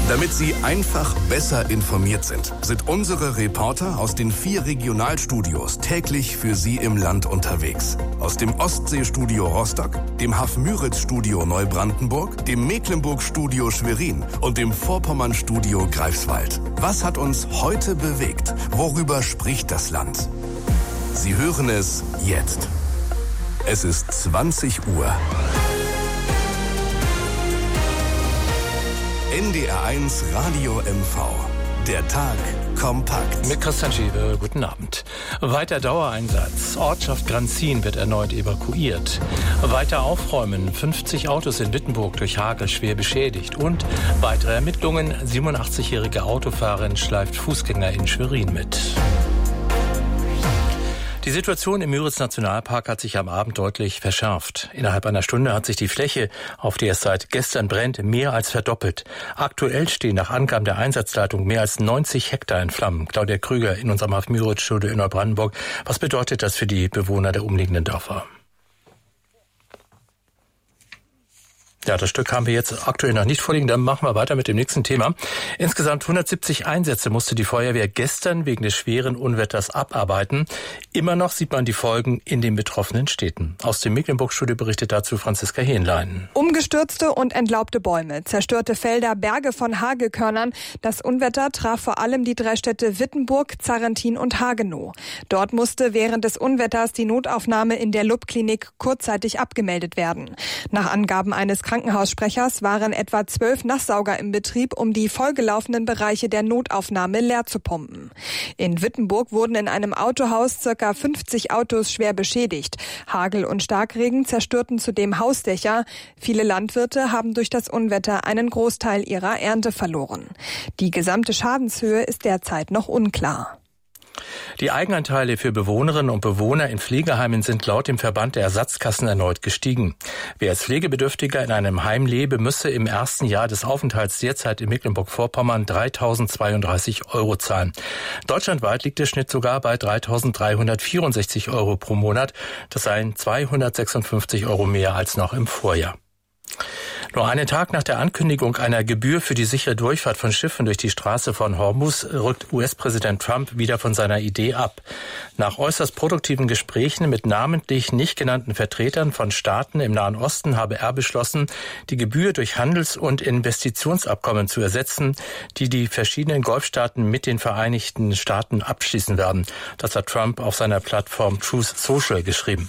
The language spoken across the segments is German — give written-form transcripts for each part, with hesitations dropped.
Damit Sie einfach besser informiert sind unsere Reporter aus den 4 Regionalstudios täglich für Sie im Land unterwegs. Aus dem Ostseestudio Rostock, dem Hafmüritz-Studio Neubrandenburg, dem Mecklenburg-Studio Schwerin und dem Vorpommern-Studio Greifswald. Was hat uns heute bewegt? Worüber spricht das Land? Sie hören es jetzt. Es ist 20 Uhr. NDR1 Radio MV. Der Tag kompakt. Mit Christian Schiewe, guten Abend. Weiter Dauereinsatz. Ortschaft Granzin wird erneut evakuiert. Weiter aufräumen. 50 Autos in Wittenburg durch Hagel schwer beschädigt. Und weitere Ermittlungen. 87-jährige Autofahrerin schleift Fußgänger in Schwerin mit. Die Situation im Müritz-Nationalpark hat sich am Abend deutlich verschärft. Innerhalb einer Stunde hat sich die Fläche, auf der es seit gestern brennt, mehr als verdoppelt. Aktuell stehen nach Angaben der Einsatzleitung mehr als 90 Hektar in Flammen. Claudia Krüger in unserem Hafmüritz-Studio in Neubrandenburg. Was bedeutet das für die Bewohner der umliegenden Dörfer? Ja, das Stück haben wir jetzt aktuell noch nicht vorliegen. Dann machen wir weiter mit dem nächsten Thema. Insgesamt 170 Einsätze musste die Feuerwehr gestern wegen des schweren Unwetters abarbeiten. Immer noch sieht man die Folgen in den betroffenen Städten. Aus dem Mecklenburg-Studio berichtet dazu Franziska Hähnlein. Umgestürzte und entlaubte Bäume, zerstörte Felder, Berge von Hagelkörnern. Das Unwetter traf vor allem die 3 Städte Wittenburg, Zarrentin und Hagenow. Dort musste während des Unwetters die Notaufnahme in der LUB-Klinik kurzzeitig abgemeldet werden. Nach Angaben eines Krankenhaussprechers waren etwa 12 Nasssauger im Betrieb, um die vollgelaufenen Bereiche der Notaufnahme leer zu pumpen. In Wittenburg wurden in einem Autohaus ca. 50 Autos schwer beschädigt. Hagel und Starkregen zerstörten zudem Hausdächer. Viele Landwirte haben durch das Unwetter einen Großteil ihrer Ernte verloren. Die gesamte Schadenshöhe ist derzeit noch unklar. Die Eigenanteile für Bewohnerinnen und Bewohner in Pflegeheimen sind laut dem Verband der Ersatzkassen erneut gestiegen. Wer als Pflegebedürftiger in einem Heim lebe, müsse im ersten Jahr des Aufenthalts derzeit in Mecklenburg-Vorpommern 3.032 € zahlen. Deutschlandweit liegt der Schnitt sogar bei 3.364 € pro Monat. Das seien 256 € mehr als noch im Vorjahr. Nur einen Tag nach der Ankündigung einer Gebühr für die sichere Durchfahrt von Schiffen durch die Straße von Hormuz rückt US-Präsident Trump wieder von seiner Idee ab. Nach äußerst produktiven Gesprächen mit namentlich nicht genannten Vertretern von Staaten im Nahen Osten habe er beschlossen, die Gebühr durch Handels- und Investitionsabkommen zu ersetzen, die die verschiedenen Golfstaaten mit den Vereinigten Staaten abschließen werden. Das hat Trump auf seiner Plattform Truth Social geschrieben.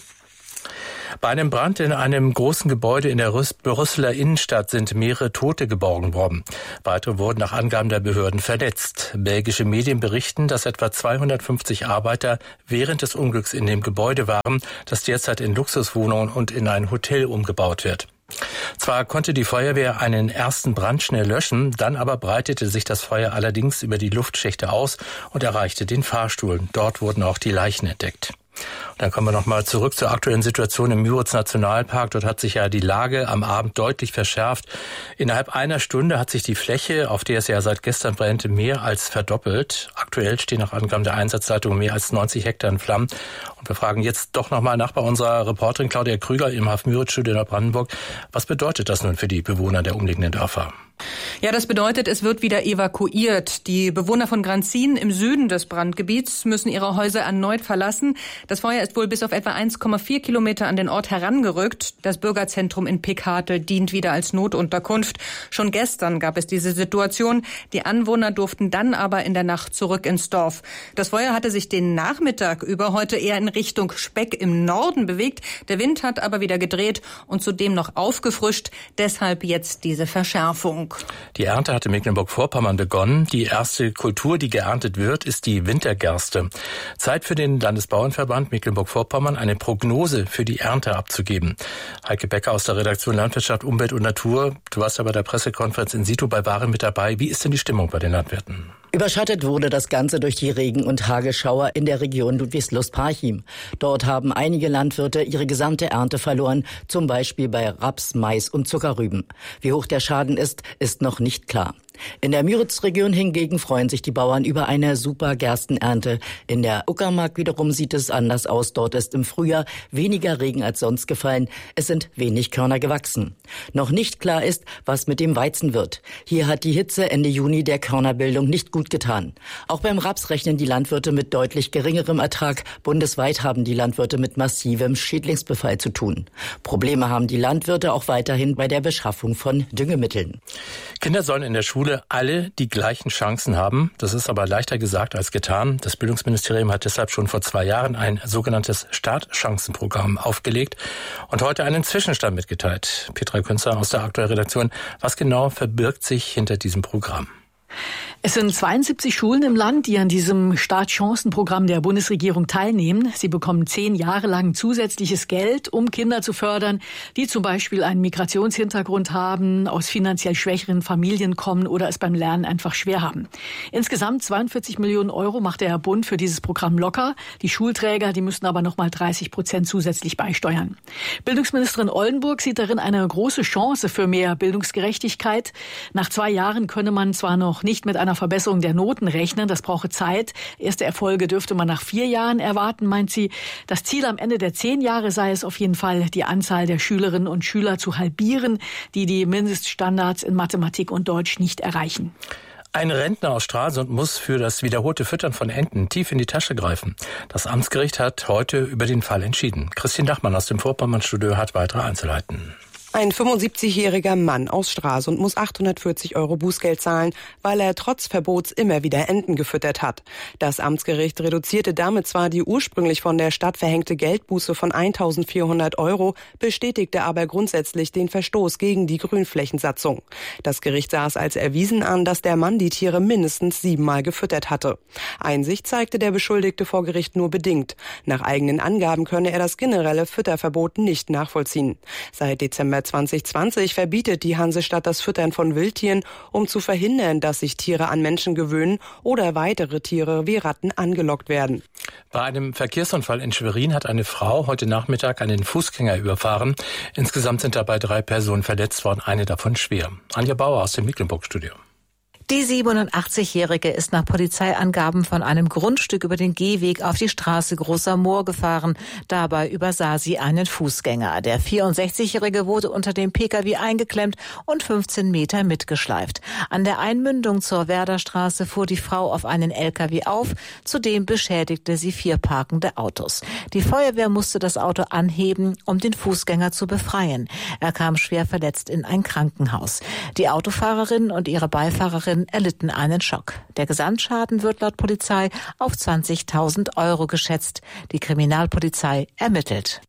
Bei einem Brand in einem großen Gebäude in der Brüsseler Innenstadt sind mehrere Tote geborgen worden. Weitere wurden nach Angaben der Behörden verletzt. Belgische Medien berichten, dass etwa 250 Arbeiter während des Unglücks in dem Gebäude waren, das derzeit in Luxuswohnungen und in ein Hotel umgebaut wird. Zwar konnte die Feuerwehr einen ersten Brand schnell löschen, dann aber breitete sich das Feuer allerdings über die Luftschächte aus und erreichte den Fahrstuhl. Dort wurden auch die Leichen entdeckt. Und dann kommen wir nochmal zurück zur aktuellen Situation im Müritz-Nationalpark. Dort hat sich ja die Lage am Abend deutlich verschärft. Innerhalb einer Stunde hat sich die Fläche, auf der es ja seit gestern brennt, mehr als verdoppelt. Aktuell stehen nach Angaben der Einsatzleitung mehr als 90 Hektar in Flammen. Und wir fragen jetzt doch nochmal nach bei unserer Reporterin Claudia Krüger im Hafmüritz-Studio in Neubrandenburg. Was bedeutet das nun für die Bewohner der umliegenden Dörfer? Ja, das bedeutet, es wird wieder evakuiert. Die Bewohner von Granzin im Süden des Brandgebiets müssen ihre Häuser erneut verlassen. Das Feuer ist wohl bis auf etwa 1,4 Kilometer an den Ort herangerückt. Das Bürgerzentrum in Pickhartel dient wieder als Notunterkunft. Schon gestern gab es diese Situation. Die Anwohner durften dann aber in der Nacht zurück ins Dorf. Das Feuer hatte sich den Nachmittag über heute eher in Richtung Speck im Norden bewegt. Der Wind hat aber wieder gedreht und zudem noch aufgefrischt. Deshalb jetzt diese Verschärfung. Die Ernte hat in Mecklenburg-Vorpommern begonnen. Die erste Kultur, die geerntet wird, ist die Wintergerste. Zeit für den Landesbauernverband Mecklenburg-Vorpommern, eine Prognose für die Ernte abzugeben. Heike Becker aus der Redaktion Landwirtschaft, Umwelt und Natur. Du warst ja bei der Pressekonferenz in situ bei Waren mit dabei. Wie ist denn die Stimmung bei den Landwirten? Überschattet wurde das Ganze durch die Regen- und Hagelschauer in der Region Ludwigslust-Parchim. Dort haben einige Landwirte ihre gesamte Ernte verloren, zum Beispiel bei Raps, Mais und Zuckerrüben. Wie hoch der Schaden ist, ist noch nicht klar. In der Müritz-Region hingegen freuen sich die Bauern über eine super Gerstenernte. In der Uckermark wiederum sieht es anders aus. Dort ist im Frühjahr weniger Regen als sonst gefallen. Es sind wenig Körner gewachsen. Noch nicht klar ist, was mit dem Weizen wird. Hier hat die Hitze Ende Juni der Körnerbildung nicht gut getan. Auch beim Raps rechnen die Landwirte mit deutlich geringerem Ertrag. Bundesweit haben die Landwirte mit massivem Schädlingsbefall zu tun. Probleme haben die Landwirte auch weiterhin bei der Beschaffung von Düngemitteln. Kinder sollen in der Schule alle die gleichen Chancen haben. Das ist aber leichter gesagt als getan. Das Bildungsministerium hat deshalb schon vor 2 Jahren ein sogenanntes Startchancenprogramm aufgelegt und heute einen Zwischenstand mitgeteilt. Petra Künzer aus der Aktuellredaktion. Was genau verbirgt sich hinter diesem Programm? Es sind 72 Schulen im Land, die an diesem Startchancenprogramm der Bundesregierung teilnehmen. Sie bekommen 10 Jahre lang zusätzliches Geld, um Kinder zu fördern, die zum Beispiel einen Migrationshintergrund haben, aus finanziell schwächeren Familien kommen oder es beim Lernen einfach schwer haben. Insgesamt 42 Millionen Euro macht der Bund für dieses Programm locker. Die Schulträger, die müssen aber nochmal 30% zusätzlich beisteuern. Bildungsministerin Oldenburg sieht darin eine große Chance für mehr Bildungsgerechtigkeit. Nach 2 Jahren könne man zwar noch nicht mit einer Verbesserung der Noten rechnen. Das brauche Zeit. Erste Erfolge dürfte man nach 4 Jahren erwarten, meint sie. Das Ziel am Ende der 10 Jahre sei es auf jeden Fall, die Anzahl der Schülerinnen und Schüler zu halbieren, die Mindeststandards in Mathematik und Deutsch nicht erreichen. Ein Rentner aus Stralsund muss für das wiederholte Füttern von Enten tief in die Tasche greifen. Das Amtsgericht hat heute über den Fall entschieden. Christine Dachmann aus dem Vorpommern-Studio hat weitere Einzelheiten. Ein 75-jähriger Mann aus Stralsund muss 840 € Bußgeld zahlen, weil er trotz Verbots immer wieder Enten gefüttert hat. Das Amtsgericht reduzierte damit zwar die ursprünglich von der Stadt verhängte Geldbuße von 1.400 €, bestätigte aber grundsätzlich den Verstoß gegen die Grünflächensatzung. Das Gericht sah es als erwiesen an, dass der Mann die Tiere mindestens 7-mal gefüttert hatte. Einsicht zeigte der Beschuldigte vor Gericht nur bedingt. Nach eigenen Angaben könne er das generelle Fütterverbot nicht nachvollziehen. Seit Dezember 2020 verbietet die Hansestadt das Füttern von Wildtieren, um zu verhindern, dass sich Tiere an Menschen gewöhnen oder weitere Tiere wie Ratten angelockt werden. Bei einem Verkehrsunfall in Schwerin hat eine Frau heute Nachmittag einen Fußgänger überfahren. Insgesamt sind dabei 3 Personen verletzt worden, eine davon schwer. Anja Bauer aus dem Mecklenburg-Studio. Die 87-Jährige ist nach Polizeiangaben von einem Grundstück über den Gehweg auf die Straße Großer Moor gefahren. Dabei übersah sie einen Fußgänger. Der 64-Jährige wurde unter dem Pkw eingeklemmt und 15 Meter mitgeschleift. An der Einmündung zur Werderstraße fuhr die Frau auf einen Lkw auf. Zudem beschädigte sie 4 parkende Autos. Die Feuerwehr musste das Auto anheben, um den Fußgänger zu befreien. Er kam schwer verletzt in ein Krankenhaus. Die Autofahrerin und ihre Beifahrerin erlitten einen Schock. Der Gesamtschaden wird laut Polizei auf 20.000 € geschätzt. Die Kriminalpolizei ermittelt.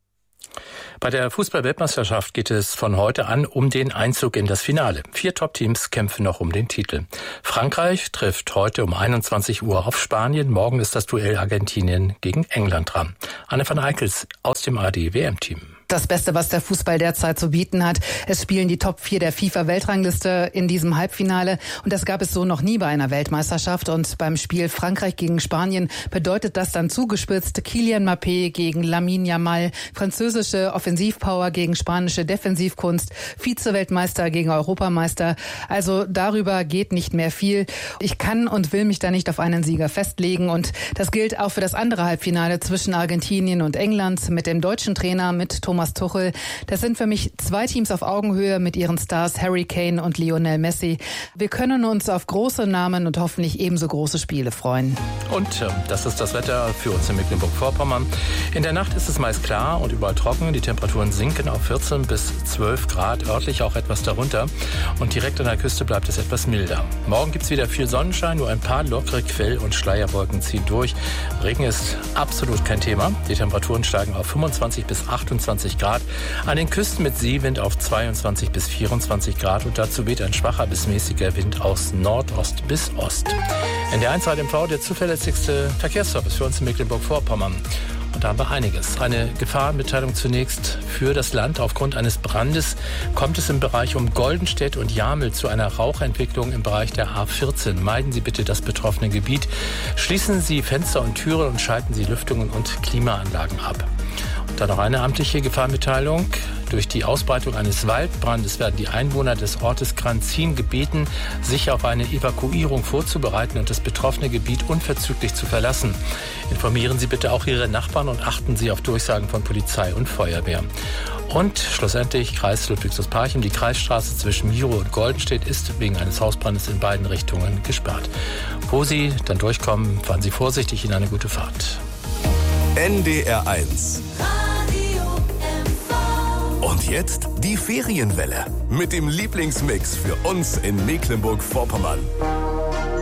Bei der Fußball-Weltmeisterschaft geht es von heute an um den Einzug in das Finale. 4 Top-Teams kämpfen noch um den Titel. Frankreich trifft heute um 21 Uhr auf Spanien. Morgen ist das Duell Argentinien gegen England dran. Anne van Eickels aus dem ARD-WM-Team. Das Beste, was der Fußball derzeit zu bieten hat. Es spielen die Top 4 der FIFA-Weltrangliste in diesem Halbfinale. Und das gab es so noch nie bei einer Weltmeisterschaft. Und beim Spiel Frankreich gegen Spanien bedeutet das dann zugespitzt Kylian Mbappé gegen Lamine Yamal, französische Offensivpower gegen spanische Defensivkunst, Vize-Weltmeister gegen Europameister. Also darüber geht nicht mehr viel. Ich kann und will mich da nicht auf einen Sieger festlegen. Und das gilt auch für das andere Halbfinale zwischen Argentinien und England mit dem deutschen Trainer, mit Thomas Tuchel. Das sind für mich 2 Teams auf Augenhöhe mit ihren Stars Harry Kane und Lionel Messi. Wir können uns auf große Namen und hoffentlich ebenso große Spiele freuen. Und das ist das Wetter für uns in Mecklenburg-Vorpommern. In der Nacht ist es meist klar und überall trocken. Die Temperaturen sinken auf 14 bis 12 Grad, örtlich auch etwas darunter. Und direkt an der Küste bleibt es etwas milder. Morgen gibt es wieder viel Sonnenschein, nur ein paar lockere Quell- und Schleierwolken ziehen durch. Regen ist absolut kein Thema. Die Temperaturen steigen auf 25 bis 28 Grad. An den Küsten mit Seewind auf 22 bis 24 Grad und dazu weht ein schwacher bis mäßiger Wind aus Nordost bis Ost. NDR1 HMV, der zuverlässigste Verkehrsservice für uns in Mecklenburg-Vorpommern. Und da haben wir einiges. Eine Gefahrenmitteilung zunächst für das Land. Aufgrund eines Brandes kommt es im Bereich um Goldenstedt und Jamel zu einer Rauchentwicklung im Bereich der A14. Meiden Sie bitte das betroffene Gebiet. Schließen Sie Fenster und Türen und schalten Sie Lüftungen und Klimaanlagen ab. Dann noch eine amtliche Gefahrmitteilung. Durch die Ausbreitung eines Waldbrandes werden die Einwohner des Ortes Granzin gebeten, sich auf eine Evakuierung vorzubereiten und das betroffene Gebiet unverzüglich zu verlassen. Informieren Sie bitte auch Ihre Nachbarn und achten Sie auf Durchsagen von Polizei und Feuerwehr. Und schlussendlich Kreis Ludwigslust-Parchim. Die Kreisstraße zwischen Miro und Goldenstedt ist wegen eines Hausbrandes in beiden Richtungen gesperrt. Wo Sie dann durchkommen, fahren Sie vorsichtig, in eine gute Fahrt. NDR 1. Und jetzt die Ferienwelle mit dem Lieblingsmix für uns in Mecklenburg-Vorpommern.